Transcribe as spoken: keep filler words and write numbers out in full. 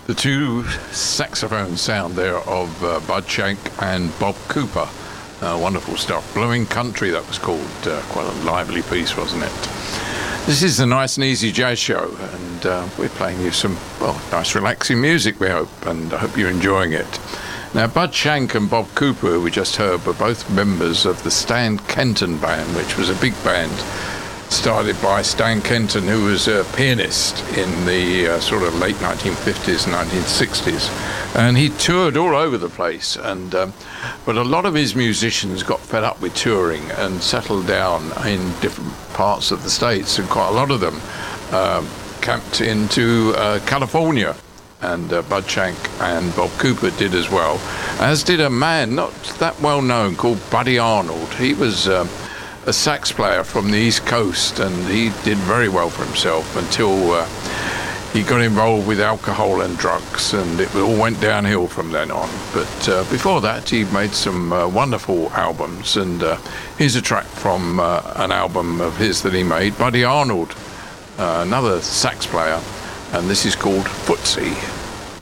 The two saxophone sound there of uh, Bud Shank and Bob Cooper. Uh, wonderful stuff. Blowing Country, that was called. Uh, quite a lively piece, wasn't it? This is the Nice and Easy Jazz Show, and uh, we're playing you some, well, nice relaxing music, we hope, and I hope you're enjoying it. Now, Bud Shank and Bob Cooper, who we just heard, were both members of the Stan Kenton Band, which was a big band started by Stan Kenton, who was a pianist in the uh, sort of late nineteen fifties, nineteen sixties, and he toured all over the place. And um, but a lot of his musicians got fed up with touring and settled down in different parts of the States, and quite a lot of them uh, camped into uh, California. And uh, Bud Shank and Bob Cooper did as well, as did a man not that well known called Buddy Arnold. He was um, a sax player from the East Coast, and he did very well for himself until uh, he got involved with alcohol and drugs, and it all went downhill from then on. But uh, before that, he made some uh, wonderful albums, and uh, here's a track from uh, an album of his that he made, Buddy Arnold, uh, another sax player, and this is called Footsie.